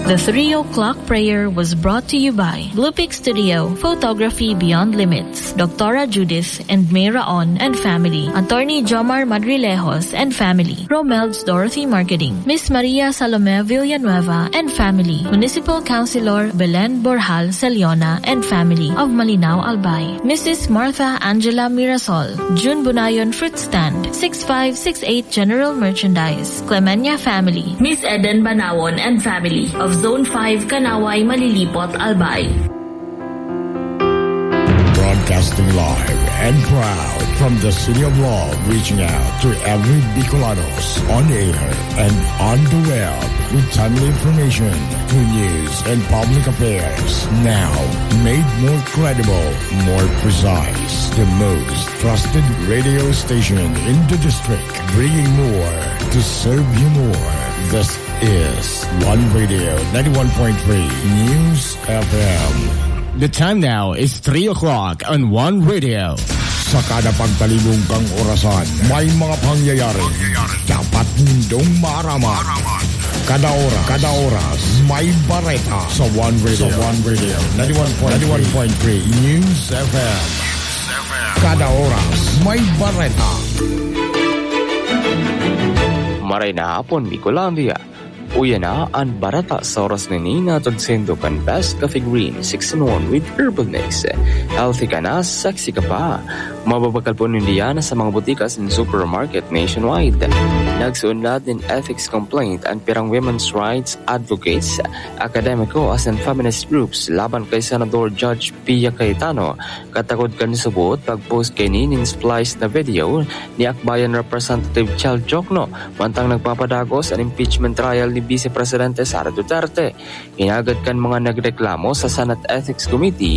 The 3 o'clock prayer was brought to you by Blue Peak Studio, Photography Beyond Limits, Dr. Judith and Mayra On and family, Attorney Jomar Madrilejos and family, Romel's Dorothy Marketing, Miss Maria Salome Villanueva and family, Municipal Councilor Belen Borjal Celiona and family of Malinao Albay, Mrs. Martha Angela Mirasol, June Bunayon Fruit Stand, 6568 General Merchandise, Clemenya family, Miss Eden Banawon and family of Zone 5 Kanaway Malilipot Albay. Broadcasting live and proud from the City of Love, reaching out to every Bicolanos on air and on the web with timely information, good news and public affairs. Now made more credible, more precise, the most trusted radio station in the district, bringing more to serve you more. This is One Radio 91.3 News FM. The time now is 3 o'clock on One Radio. Sa kada pagtalibong kang orasan, may mga pangyayari dapat nindong maaraman. Kada oras, may bareta sa One Radio 91.3 News FM. Kada oras, may bareta. Maray na hapon, Bicolandia. Uya na ang barata sa oras na nina tagsendo kan Best Coffee Green 6-in-1 with herbal mix. Healthy ka na, sexy ka pa. Mababakal po nindiyan sa mga butikas and supermarket nationwide. Nagsuunlad din ethics complaint ang pirang women's rights advocates, akademiko as and feminist groups laban kay Senador Judge Pia Cayetano. Katakod kan subot pag-post kay Ninin splice na video ni Akbayan Representative Chal Jokno mantang nagpapadagos ang impeachment trial ni Vice Presidente Sara Duterte. Hinagad kan mga nagreklamo sa Senate Ethics Committee